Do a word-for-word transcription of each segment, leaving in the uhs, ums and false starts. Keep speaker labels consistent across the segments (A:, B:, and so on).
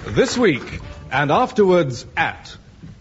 A: This week, and afterwards at...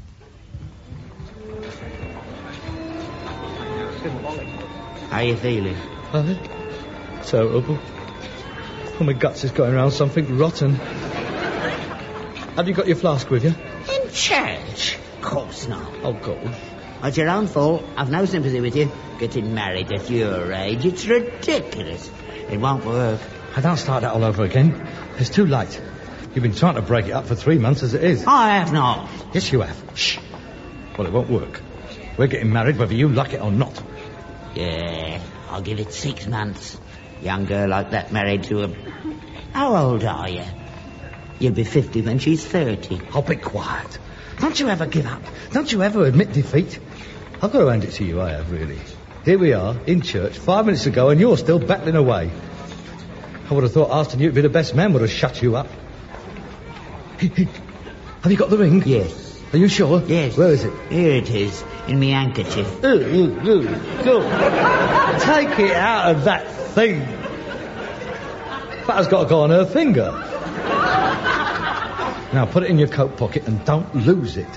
B: How you feeling?
C: Uh, terrible. Oh, my guts is going around something rotten. Have you got your flask with you?
B: In church? Of course not.
C: Oh, God.
B: It's your own fault. I've no sympathy with you. Getting married at your age, it's ridiculous. It won't work.
C: I don't start that all over again. It's too late. You've been trying to break it up for three months as it is.
B: I have not.
C: Yes, you have. Shh. Well, it won't work. We're getting married whether you like it or not.
B: Yeah, I'll give it six months. Young girl like that married to a... How old are you? You'll be fifty when she's thirty.
C: Oh, be quiet. Don't you ever give up. Don't you ever admit defeat. I've got to hand it to you, I have, really. Here we are, in church, five minutes ago, and you're still battling away. I would have thought asking you to be the best man would have shut you up. Have you got the ring?
B: Yes.
C: Are you sure?
B: Yes.
C: Where is it?
B: Here it is, in me handkerchief.
C: Ooh, ooh, ooh. Go. Take it out of that thing. That has got to go on her finger. Now put it in your coat pocket and don't lose it.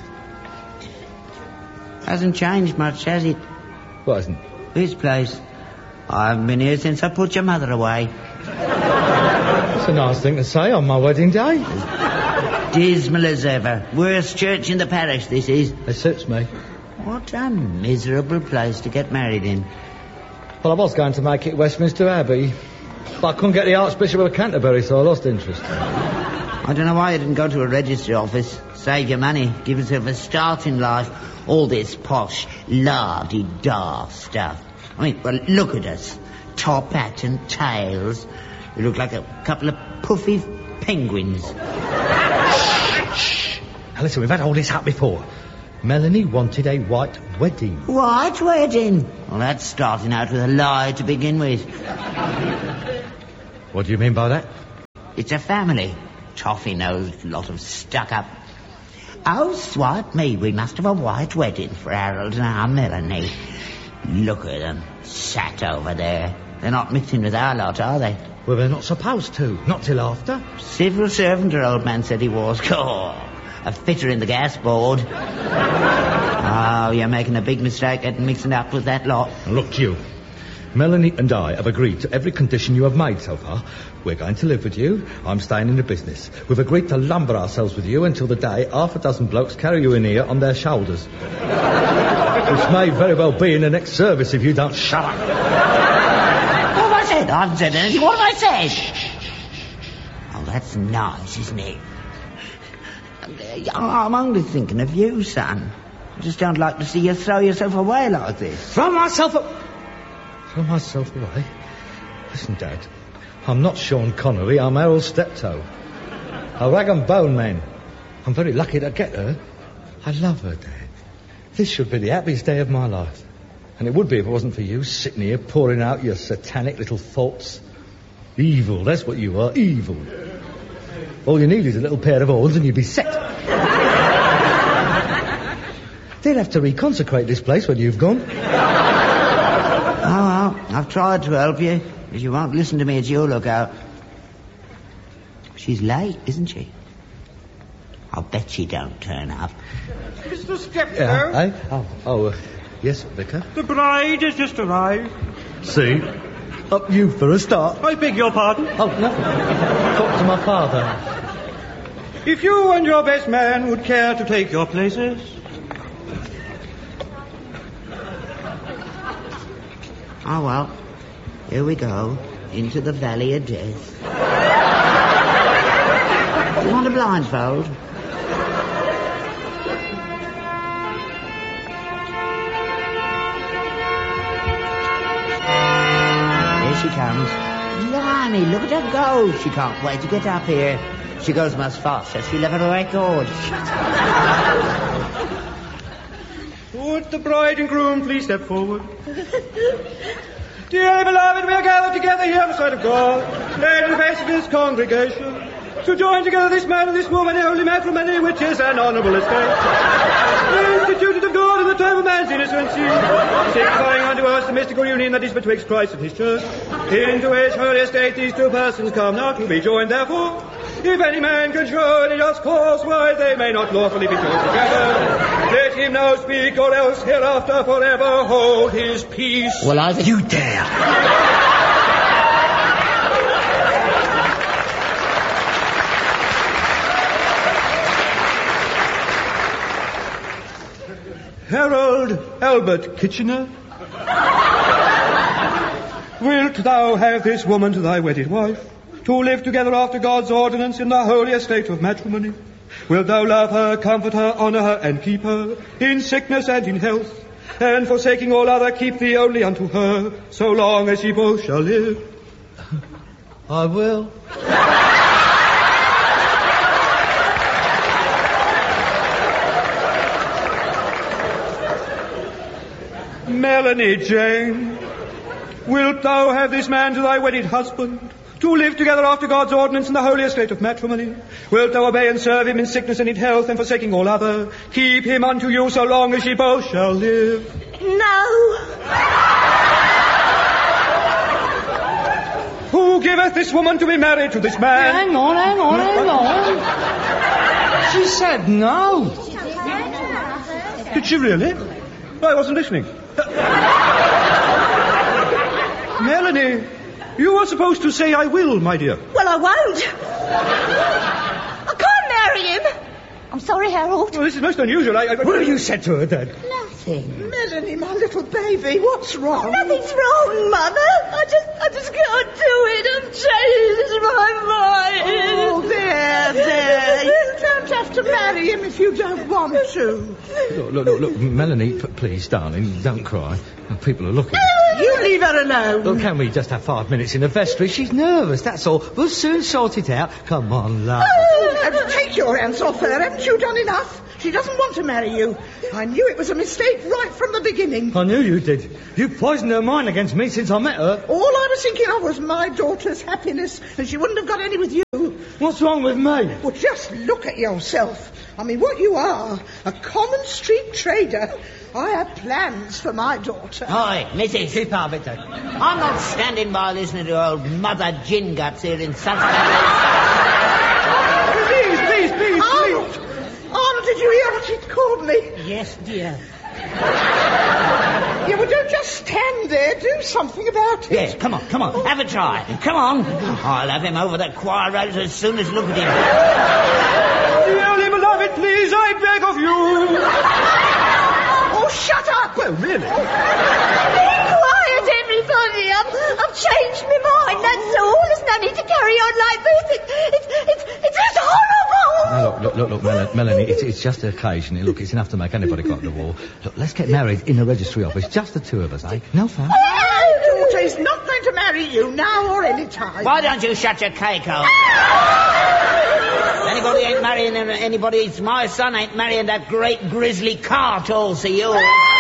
B: Hasn't changed much, has it?
C: What hasn't?
B: This place. I haven't been here since I put your mother away.
C: That's a nice thing to say on my wedding day.
B: Dismal as ever. Worst church in the parish, this is.
C: It suits me.
B: What a miserable place to get married in.
C: Well, I was going to make it Westminster Abbey, but I couldn't get the Archbishop of Canterbury, so I lost interest.
B: I don't know why you didn't go to a registry office. Save your money. Give yourself a start in life. All this posh, la-di-da stuff. I mean, well, look at us. Top hat and tails. We look like a couple of puffy penguins.
C: Shh. Now listen, we've had all this out before. Melanie wanted a white wedding.
B: White wedding? Well, that's starting out with a lie to begin with.
C: What do you mean by that?
B: It's a family. Toffee-nosed lot of stuck-up. Oh, swipe me, we must have a white wedding for Harold and our Melanie. Look at them, sat over there. They're not mixing with our lot, are they?
C: Well, they're not supposed to. Not till after.
B: Civil servant, her old man said he was. Oh, a fitter in the gas board. Oh, you're making a big mistake getting mixing up with that lot.
C: Look, you. Melanie and I have agreed to every condition you have made so far. We're going to live with you. I'm staying in the business. We've agreed to lumber ourselves with you until the day half a dozen blokes carry you in here on their shoulders. Which may very well be in the next service if you don't shut up.
B: What have I said? I haven't said anything. What have I said? Oh, that's nice, isn't it? I'm only thinking of you, son. I just don't like to see you throw yourself away like this.
C: Throw myself up... Throw myself away? Listen, Dad. I'm not Sean Connery, I'm Harold Steptoe. A rag and bone man. I'm very lucky to get her. I love her, Dad. This should be the happiest day of my life. And it would be if it wasn't for you sitting here pouring out your satanic little thoughts. Evil, that's what you are, evil. All you need is a little pair of horns and you'd be set. They'll have to reconsecrate this place when you've gone.
B: Oh, well, I've tried to help you. If you won't listen to me, it's your lookout. She's late, isn't she? I'll bet she don't turn up.
D: Mister Steptoe?
C: Yeah, eh? Oh, oh uh, yes, Vicar?
D: The bride has just arrived.
C: See? Up you for a start.
D: I beg your pardon?
C: Oh, no. Talk to my father.
D: If you and your best man would care to take your places...
B: Oh, well, here we go, into the valley of death. You want a blindfold? Here she comes. Blimey, look at her go. She can't wait to get up here. She goes much faster, she'll have a record.
D: Would the bride and groom please step forward? Dearly beloved, we are gathered together here for sight of God, laid in the face of this congregation, to join together this man and this woman in holy matrimony, which is an honourable estate, instituted of God in the term of man's innocency, signifying unto us the mystical union that is betwixt Christ and his church, into which holy estate these two persons come now to be joined. Therefore, if any man can show any just cause why they may not lawfully be joined together, let him now speak, or else hereafter forever hold his peace.
B: Well, I... You dare!
D: Harold Albert Kitchener, wilt thou have this woman to thy wedded wife, to live together after God's ordinance in the holy estate of matrimony? Wilt thou love her, comfort her, honour her, and keep her, in sickness and in health, and forsaking all other, keep thee only unto her, so long as ye both shall live?
C: I will.
D: Melanie Jane, wilt thou have this man to thy wedded husband, to live together after God's ordinance in the holy estate of matrimony? Wilt thou obey and serve him in sickness and in health, and forsaking all other, keep him unto you so long as ye both shall live?
E: No.
D: Who giveth this woman to be married to this man?
C: Hang on, hang on, hang on. She said no.
D: Did she really? I wasn't listening. Melanie, you were supposed to say I will, my dear.
E: Well, I won't. I can't marry him. I'm sorry, Harold.
D: Well, this is most unusual. I, I...
C: What have you said to her, Dad?
E: Nothing.
F: Melanie, my little baby, what's wrong?
E: Nothing's wrong, Mother. I just, I just can't do it. I've changed my mind.
F: Oh, there, there. You don't have to marry him if you don't want to.
C: Look, look, look, look, Melanie, p- please, darling, don't cry. People are looking.
F: You leave her alone.
C: Look, can we just have five minutes in the vestry? She's nervous, that's all. We'll soon sort it out. Come on, love.
F: Oh, take your hands off her. Haven't you done enough? She doesn't want to marry you. I knew it was a mistake right from the beginning.
C: I knew you did. You poisoned her mind against me since I met her.
F: All I was thinking of was my daughter's happiness, and she wouldn't have got any with you.
C: What's wrong with me?
F: Well, just look at yourself. I mean, what you are, a common street trader. I have plans for my daughter.
B: Oi, Missus
C: Keep out of it, Dad.
B: I'm not standing by listening to old Mother Gin Guts here in such matters.
D: Please, please, please, please.
F: Arnold! Arnold, did you hear what she called me?
B: Yes, dear.
F: Yeah, well, don't just stand there. Do something about it.
B: Yes, come on, come on. Have a try. Come on. I'll have him over the choir rails as soon as look at him.
D: Dearly beloved, please, I beg of you.
F: Oh, shut up!
D: Well, really?
E: Be quiet, everybody. I've, I've changed my mind, that's all. There's no need to carry on like this. It, it, it, it's just horrible.
C: Now, look, look, look, look, Mel- Melanie, it's, it's just occasionally. Look, it's enough to make anybody go to the wall. Look, let's get married in the registry office, just the two of us, eh? No fun.
F: My daughter is not going to marry you now or any time.
B: Why don't you shut your cake hole? Anybody ain't marrying anybody. It's my son ain't marrying that great grizzly cart also yours.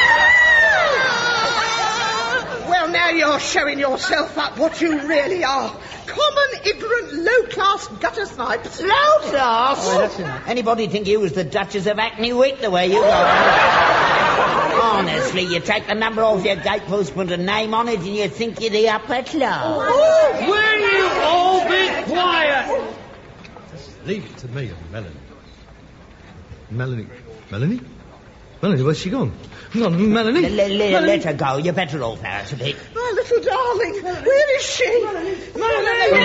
F: Well, now you're showing yourself up what you really are. Common, ignorant, low-class gutter snipes.
B: Low class? Anybody think you was the Duchess of Hackney Wick the way you go? Honestly, you take the number off your gatepost, put a name on it, and you think you're the upper class.
C: Oh, will you all be quiet? Leave it to me, Melanie. Melanie? Melanie? Melanie, where's she gone? Come on, Melanie.
B: L- l-
C: Melanie.
B: Let her go. You're better off, Harris, a bit.
F: My little darling, where is she? Melanie!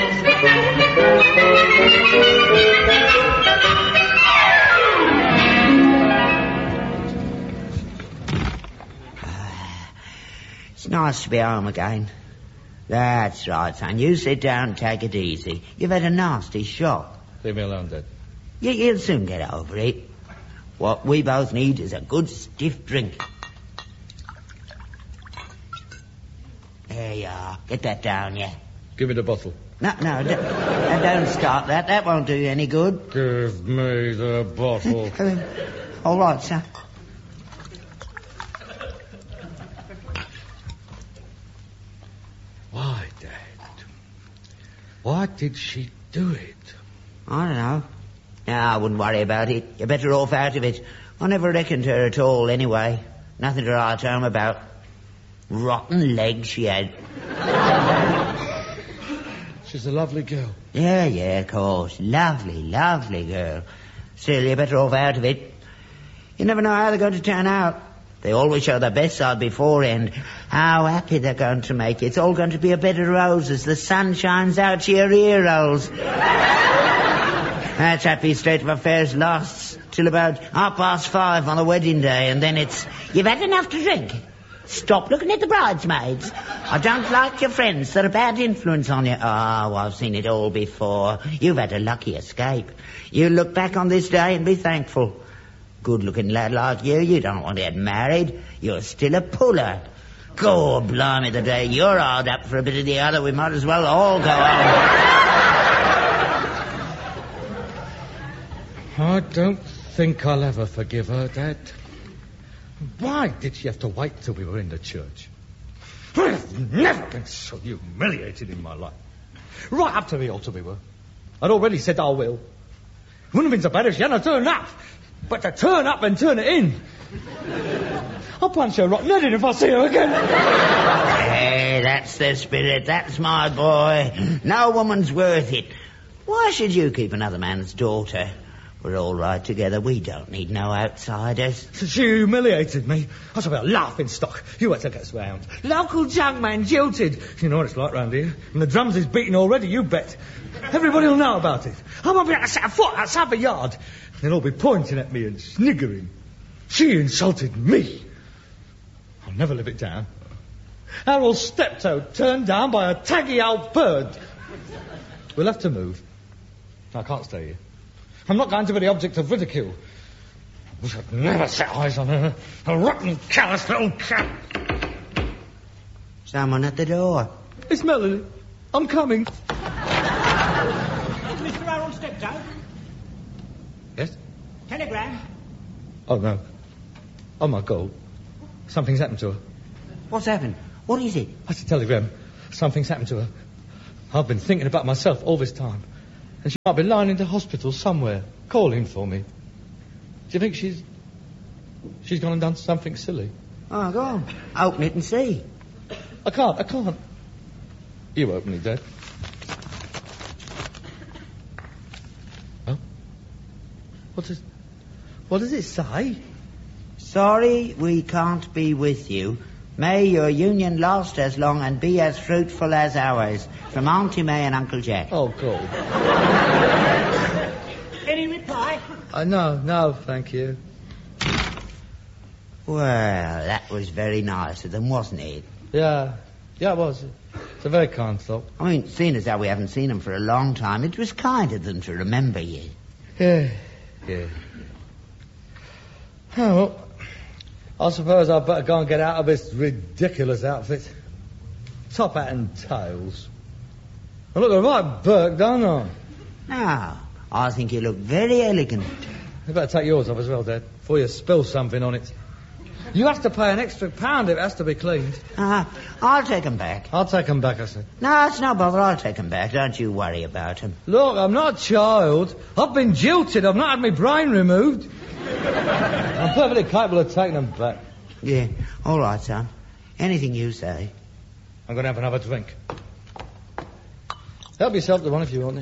B: It's nice to be home again. That's right, son. You sit down and take it easy. You've had a nasty shock.
C: Leave me alone, Dad.
B: You, you'll soon get over it. What we both need is a good stiff drink. There you are. Get that down, yeah.
C: Give me the bottle.
B: No, no, don't, uh, don't start that. That won't do you any good.
C: Give me the bottle.
B: Uh, all right, son.
C: Why, Dad? Why did she do it?
B: I don't know. No, I wouldn't worry about it. You're better off out of it. I never reckoned her at all, anyway. Nothing to write home about. Rotten legs she had.
C: She's a lovely girl.
B: Yeah, yeah, of course. Lovely, lovely girl. Still, you're better off out of it. You never know how they're going to turn out. They always show their best side beforehand. How happy they're going to make it. It's all going to be a bed of roses. The sun shines out to your ear holes. That happy state of affairs lasts till about half past five on the wedding day, and then it's, you've had enough to drink. Stop looking at the bridesmaids. I don't like your friends. They're a bad influence on you. Oh, I've seen it all before. You've had a lucky escape. You look back on this day and be thankful. Good-looking lad like you, you don't want to get married. You're still a puller. God blimey, the day you're hard up for a bit of the other, we might as well all go home.
C: I don't think I'll ever forgive her, Dad. Why did she have to wait till we were in the church? I've never been so humiliated in my life. Right up to the altar we were. I'd already said I will. It wouldn't have been so bad if she hadn't turned up. But to turn up and turn it in. I'll punch her rotten head in if I see her again.
B: Hey, that's the spirit. That's my boy. No woman's worth it. Why should you keep another man's daughter? We're all right together. We don't need no outsiders.
C: She humiliated me. I was about a laughing stock. You had to get round. Local junk man jilted. You know what it's like round here. And the drums is beating already, you bet. Everybody will know about it. I won't be able to set a foot outside the yard. They'll all be pointing at me and sniggering. She insulted me. I'll never live it down. Harold Steptoe turned down by a taggy old bird. We'll have to move. I can't stay here. I'm not going to be the object of ridicule. I wish I'd never set eyes on her. A rotten, callous little cat.
B: Someone at the door.
C: It's Melanie. I'm coming.
G: Mister Harold Steptoe?
C: Yes?
G: Telegram?
C: Oh, no. Oh, my God. Something's happened to her.
B: What's happened? What is it?
C: That's a telegram. Something's happened to her. I've been thinking about myself all this time. And she might be lying in the hospital somewhere, calling for me. Do you think she's... she's gone and done something silly?
B: Oh, go on. Open it and see.
C: I can't, I can't. You open it, Dad. Oh? What does... what does it say?
B: Sorry we can't be with you. May your union last as long and be as fruitful as ours. From Auntie May and Uncle Jack.
C: Oh, God.
G: Any reply?
C: Uh, no, no, thank you.
B: Well, that was very nice of them, wasn't it?
C: Yeah, yeah, it was. It's a very kind thought.
B: I mean, seeing as how we haven't seen them for a long time, it was kind of them to remember you.
C: Yeah, yeah. Oh, well, I suppose I'd better go and get out of this ridiculous outfit. Top hat and tails. I look a right Burke, don't I?
B: Now, I think you look very elegant.
C: You better take yours off as well, Dad, before you spill something on it. You have to pay an extra pound if it has to be cleaned.
B: Ah, uh, I'll take 'em back.
C: I'll take 'em back, I said.
B: No, it's no bother. I'll take 'em back. Don't you worry about 'em.
C: Look, I'm not a child. I've been jilted. I've not had my brain removed. I'm perfectly capable of taking them back.
B: Yeah, all right, son. Anything you say.
C: I'm going to have another drink. Help yourself to one if you want it.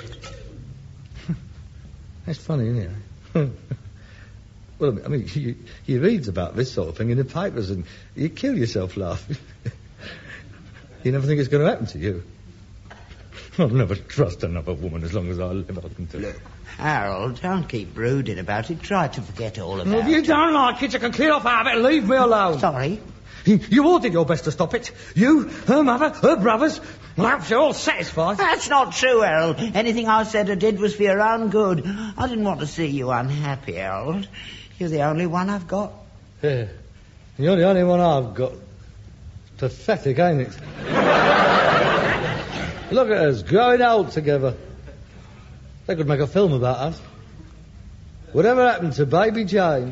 C: That's funny, isn't it? Well, I mean, you, you read about this sort of thing in the papers and you kill yourself laughing. You never think it's going to happen to you. I'll never trust another woman as long as I live, I can tell you.
B: Harold, don't keep brooding about it. Try to forget all about
C: well,
B: it.
C: If you don't like it, you can clear off out of it and leave me alone.
B: Sorry?
C: You, you all did your best to stop it. You, her mother, her brothers. Well, I hope you're all satisfied.
B: That's not true, Harold. Anything I said or did was for your own good. I didn't want to see you unhappy, Harold. You're the only one I've got.
C: Yeah. You're the only one I've got. Pathetic, ain't it? Look at us, growing old together. They could make a film about us. Whatever happened to Baby Jane?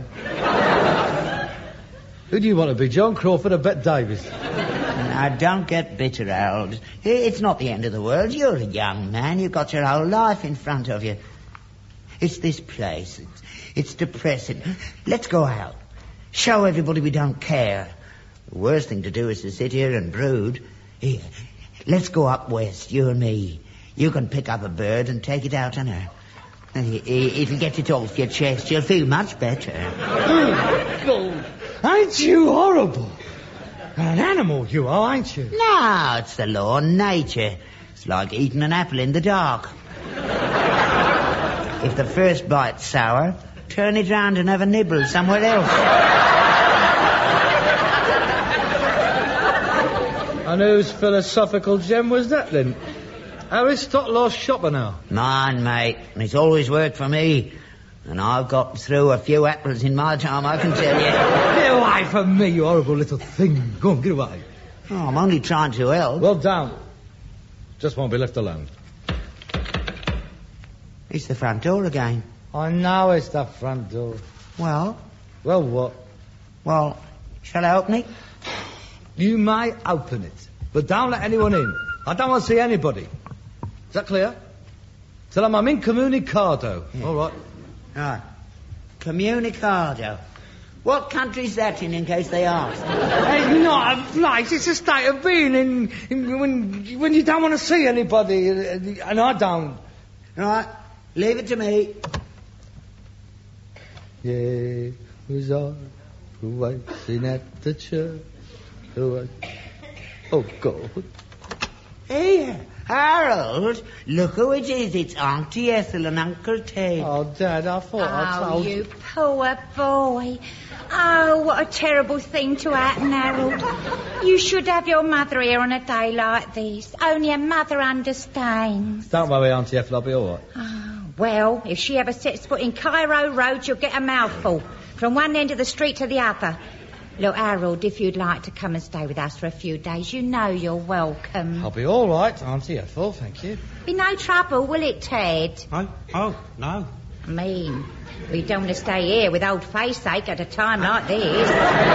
C: Who do you want to be, John Crawford or Bette Davis?
B: Now, don't get bitter, Harold. It's not the end of the world. You're a young man. You've got your whole life in front of you. It's this place. It's, it's depressing. Let's go out. Show everybody we don't care. The worst thing to do is to sit here and brood. Here, let's go up west, you and me. You can pick up a bird and take it out on her. It'll get it off your chest. You'll feel much better.
C: Oh, ain't you horrible? An animal you are, ain't you?
B: No, it's the law of nature. It's like eating an apple in the dark. If the first bite's sour, turn it round and have a nibble somewhere else.
C: And whose philosophical gem was that, then? Aristotle or Schopenhauer?
B: Mine, mate. And it's always worked for me. And I've got through a few apples in my time, I can tell you.
C: Get away from me, you horrible little thing. Go on, get away.
B: Oh, I'm only trying to help.
C: Well, down. Just won't be left alone.
B: It's the front door again.
C: I know it's the front door.
B: Well?
C: Well, what?
B: Well, shall I open it?
C: You may open it, but don't let anyone in. I don't want to see anybody. Is that clear? Tell them I'm incommunicado. Yeah. All right.
B: Right. Communicado. What country's that in, in case they ask?
C: It's not a place. It's a state of being in, in when when you don't want to see anybody, and I don't.
B: Right. Leave it to me.
C: Yeah, was I who waiting at the church? Who I... Oh, God.
B: Here, Harold, look who it is. It's Auntie Ethel and Uncle Ted.
C: Oh, Dad, I thought I
E: Oh,
C: told
E: you poor boy. Oh, what a terrible thing to happen, Harold. You should have your mother here on a day like this. Only a mother understands.
C: Don't worry, Auntie Ethel, I'll be all right.
E: Oh, well, if she ever sets foot in Cairo Road, she'll get a mouthful. From one end of the street to the other. Look, Harold, if you'd like to come and stay with us for a few days, you know you're welcome.
C: I'll be all right, Auntie Ethel, thank you.
E: Be no trouble, will it, Ted?
D: Oh, oh, no.
E: I mean, we don't want to stay here with old face-ache at a time like this.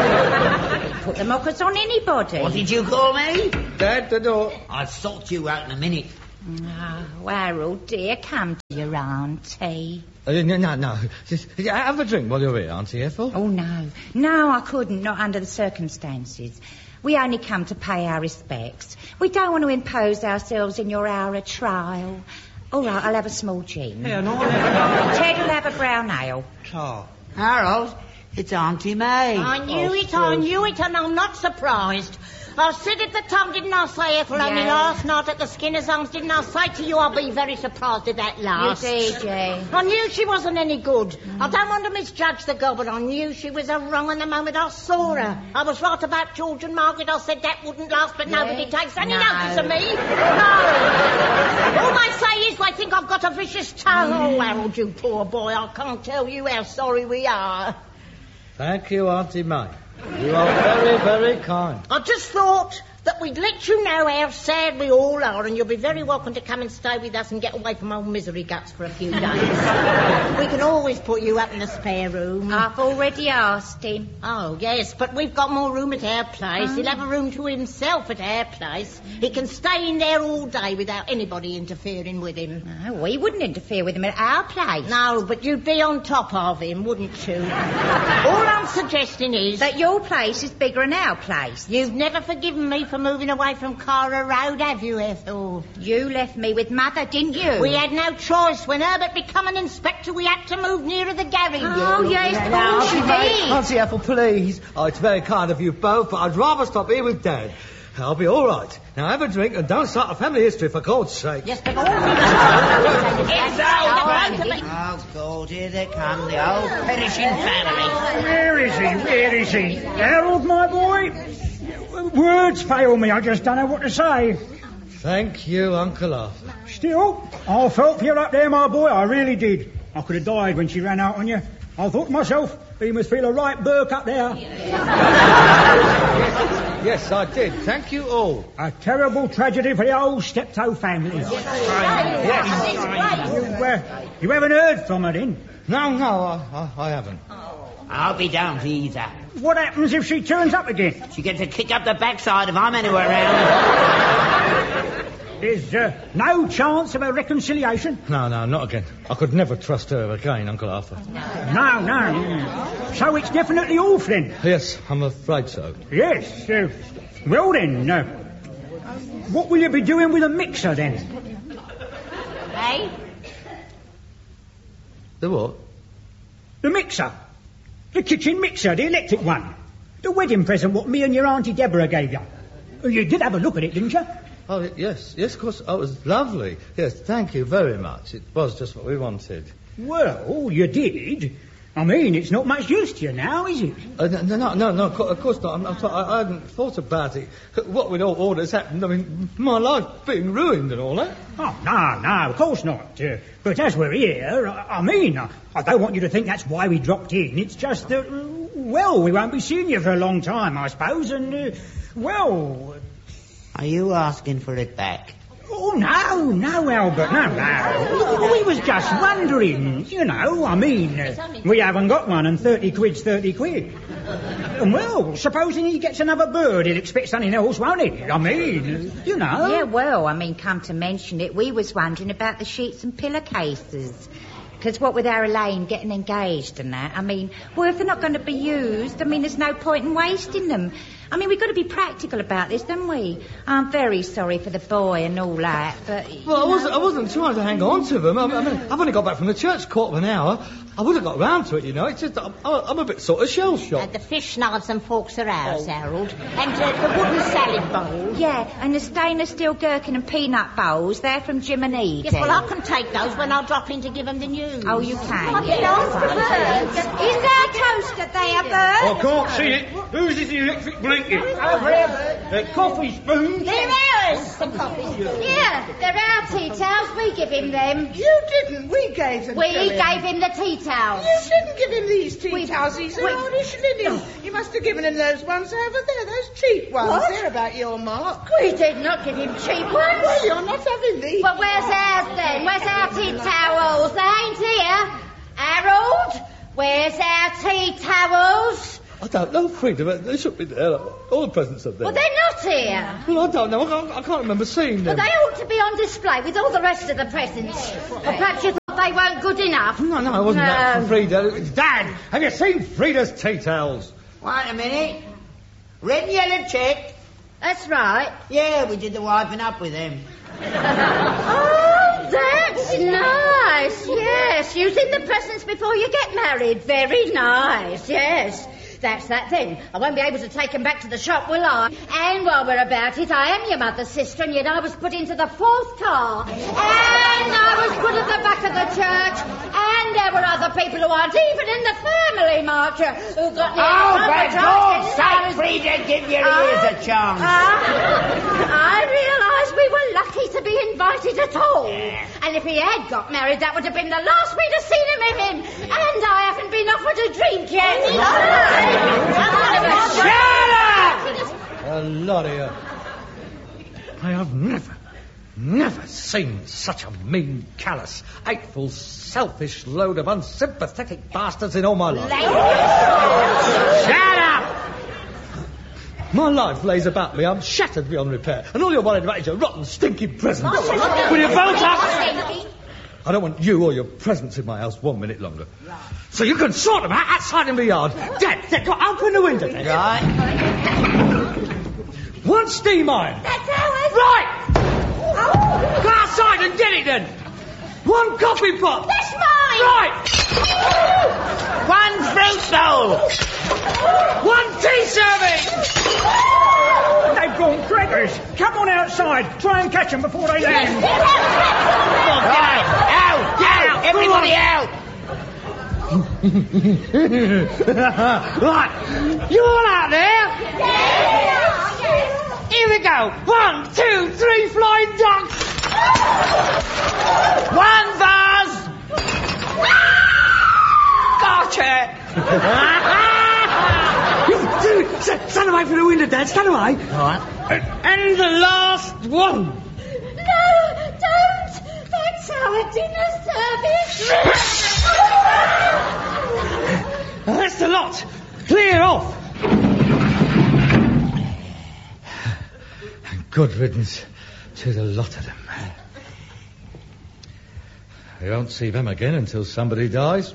E: Put the mockers on anybody.
B: What did you call me?
C: Dad, the door.
B: I'll sort you out in a minute.
E: Oh, Harold, dear, come to your auntie.
C: Uh, no, no, no. Just have a drink while you're here, Auntie Ethel.
E: Oh, no. No, I couldn't, not under the circumstances. We only come to pay our respects. We don't want to impose ourselves in your hour of trial. All right, I'll have a small gin.
D: Yeah, no.
E: Ted will have a brown ale.
D: Oh.
B: Harold, it's Auntie May.
H: I knew
C: Oh,
H: it, I knew it, and I'm not surprised. I said at the time, didn't I say, Ethel, only
E: Yeah.
H: last night at the Skinner's Arms, didn't I say to you I'll be very surprised at that last?
E: You did, yeah.
H: I knew she wasn't any good. I don't want to misjudge the girl, but I knew she was a wrong on the moment I saw her. I was right about George and Margaret. I said that wouldn't last, but
E: Yeah.
H: nobody takes any
E: No.
H: notice of me. No. All they say is they think I've got a vicious tongue. Oh, Harold, you poor boy, I can't tell you how sorry we are.
C: Thank you, Auntie May. You are very, very kind.
H: I just thought that we'd let you know how sad we all are, and you'll be very welcome to come and stay with us and get away from old misery guts for a few days. We can always put you up in a spare room.
E: I've already asked him.
H: Oh, yes, but we've got more room at our place. He'll have a room to himself at our place. He can stay in there all day without anybody interfering with him.
E: No, we wouldn't interfere with him at our place.
H: No, but you'd be on top of him, wouldn't you? All I'm suggesting is...
E: That your place is bigger than our place.
H: You've never forgiven me for moving away from Cara Road, have you, Ethel?
E: You left me with Mother, didn't you?
H: We had no choice. When Herbert became an inspector, we had to move nearer the garage.
E: Oh, yes, of course you did.
C: Auntie Ethel, please. Oh, it's very kind of you both, but I'd rather stop here with Dad. I'll be all right. Now have a drink and don't start a family history, for God's sake.
H: Yes, but all...
B: Oh, God, here they come, the old perishing family.
G: Where is he? Where is he? Harold, my boy? Words fail me. I just don't know what to say.
C: Thank you, Uncle Arthur.
G: Still, I felt for you up there, my boy. I really did. I could have died when she ran out on you. I thought to myself, he must feel a right burk up there.
C: Yes, I did. Thank you all.
G: A terrible tragedy for the old Steptoe family. Yes. You, uh, you haven't heard from her, then?
C: No, no, I, I, I haven't.
B: I'll be down for either.
G: What happens if she turns up again?
B: She gets a kick up the backside if I'm anywhere around.
G: There's uh, no chance of a reconciliation?
C: No, no, not again. I could never trust her again, Uncle Arthur.
G: No, no. So it's definitely off then?
C: Yes, I'm afraid so.
G: Yes. Uh, well then, uh, what will you be doing with a mixer then?
H: Eh?
C: The what?
G: The mixer. The kitchen mixer, the electric one. The wedding present what me and your Auntie Deborah gave you. You did have a look at it, didn't you?
C: Oh, yes, yes, of course. Oh, it was lovely. Yes, thank you very much. It was just what we wanted.
G: Well, you did. I mean, it's not much use to you now, is it?
C: Uh, no, no, no, no, of course not. I'm, I'm sorry, I, I hadn't thought about it. What with all, all that's happened, I mean, my life being ruined and all that.
G: Oh, no, no, of course not. Uh, but as we're here, I, I mean, I, I don't want you to think that's why we dropped in. It's just that, uh, well, we won't be seeing you for a long time, I suppose, and, uh, well...
B: Are you asking for it back?
G: Oh, no, no, Albert, no, no. We was just wondering, you know, I mean, uh, we haven't got one and thirty quid's thirty quid. And, well, supposing he gets another bird, he'll expect something else, won't he? I mean, uh, you know.
E: Yeah, well, I mean, come to mention it, we was wondering about the sheets and pillowcases. Because what with our Elaine getting engaged and that, I mean, well, if they're not going to be used, I mean, there's no point in wasting them. I mean, we've got to be practical about this, don't we? I'm very sorry for the boy and all that, but...
C: Well, I wasn't, I wasn't trying to hang on to them. I, I mean, I've only got back from the church quarter of an hour. I would have got round to it, you know. It's just, I'm, I'm a bit sort of shell-shocked.
H: Uh, the fish, knives and forks are ours, oh. Harold. And uh, the wooden salad bowl.
E: Yeah, and the stainless steel gherkin and peanut bowls, they're from Jim and Edie.
H: Yes, well, I can take those when I drop in to give them the news.
E: Oh, you can?
H: I can ask for birds.
E: Is there a toaster there, Bert?
D: I can't see it. Who's this electric blanket?
G: Over here. Uh, coffee spoons.
H: They're ours, the coffee spoons.
E: Yeah, they're our tea towels. We give him them.
F: You didn't. We gave them
E: We
F: to him.
E: gave him the tea towels.
F: You didn't give him these tea
E: We-
F: towels. These are
E: we-
F: Irish linen. You must have given him those ones over there, those cheap ones.
E: What?
F: They're about your mark.
E: We did not give him cheap ones.
F: Well, you're not having these.
E: Well, where's ours then? Where's our tea towels? They ain't here. Harold, where's our tea towels?
C: I don't know, Frida, but they should be there. All the presents are there.
E: Well, they're not here.
C: Well, I don't know. I can't, I can't remember seeing
E: Well,
C: them.
E: they ought to be on display with all the rest of the presents. Or perhaps you thought they weren't good enough.
C: No, no, it wasn't
E: No.
C: that for Frida. It's Dad, have you seen Frida's tea towels?
B: Wait a minute. Red and yellow check.
E: That's right.
B: Yeah, we did the wiping up with them.
E: Oh, that's nice. Yes, using the presents before you get married. Very nice, yes. That's that then. I won't be able to take them back to the shop, will I? And while we're about it, I am your mother's sister, and yet I was put into the fourth car. And I was put at the back of the church. And there were other people who aren't even in the family, Marcia, who got near
B: Oh, for
E: traumatised
B: God's
E: and I
B: sake,
E: was-
B: Frida, give your ears a chance.
E: Ah, I realised we were lucky to be invited at all. And if he had got married, that would have been the last we'd have seen him with him. And I haven't been offered a drink yet.
B: Shut up!
C: A lot of you. I have never, never seen such a mean, callous, hateful, selfish load of unsympathetic bastards in all my life.
B: Shut up!
C: My life lays about me. I'm shattered beyond repair. And all you're worried about is your rotten, stinking presents. Will you vote up? I don't want you or your presents in my house one minute longer. So you can sort them out outside in the yard. Dad, Dad, go open the window, Dad.
B: Right.
C: One steam iron.
E: That's ours.
C: Right! Go outside and get it then. One coffee pot.
E: That's mine.
C: Right!
B: One fruit bowl.
C: One tea serving.
G: They've gone crackers. Come on outside. Try and catch them before they land.
B: Right. Out, out, everybody out.
C: Right. You all out there?
E: Yeah.
C: Here we go. One, two, three flying ducks.
B: One vase.
C: Gotcha. Stand, stand away from the window, Dad. Stand away.
B: All right.
C: And the last one.
E: No, don't. That's our dinner service.
C: That's the lot. Clear off. Good riddance To the lot of them. You won't see them again until somebody dies.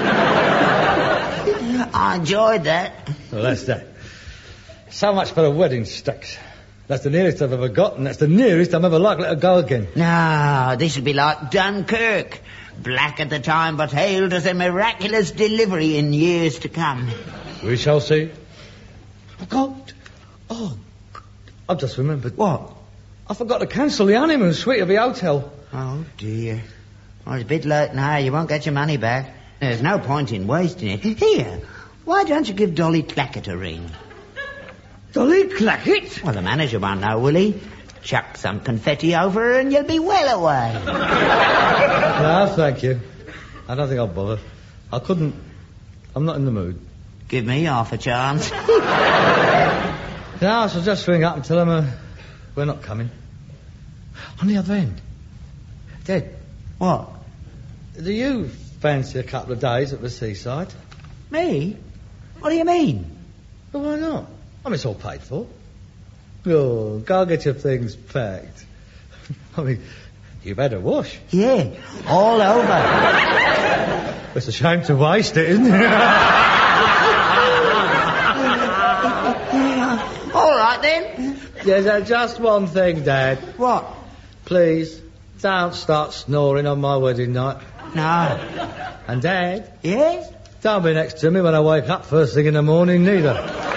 B: I enjoyed that.
C: Well, that's that. So much for the wedding stakes. That's the nearest I've ever got, and that's the nearest I'm ever likely to go again.
B: No, this would be like Dunkirk. Black at the time, but hailed as a miraculous delivery in years to come.
C: We shall see. Oh, God. Oh, I've just remembered.
B: What?
C: I forgot to cancel the honeymoon suite of the hotel.
B: Oh, dear. Well, it's a bit late now. You won't get your money back. There's no point in wasting it. Here, why don't you give Dolly Clackett a ring?
G: Dolly Clackett?
B: Well, the manager won't know, will he? Chuck some confetti over her and you'll be well away.
C: No, thank you. I don't think I'll bother. I couldn't... I'm not in the mood.
B: Give me half a chance.
C: No, I shall just ring up and tell them uh, we're not coming. On the other end. Dad.
B: What?
C: Do you fancy a couple of days at the seaside?
B: Me? What do you mean?
C: Well, why not? I mean, it's all paid for. Oh, go get your things packed. I mean, you've had a wash.
B: Yeah, all over.
C: It's a shame to waste it, isn't it?
B: All right, then.
C: There's uh, just one thing, Dad.
B: What?
C: Please, don't start snoring on my wedding night.
B: No.
C: And, Dad?
B: Yes?
C: Don't be next to me when I wake up first thing in the morning, neither.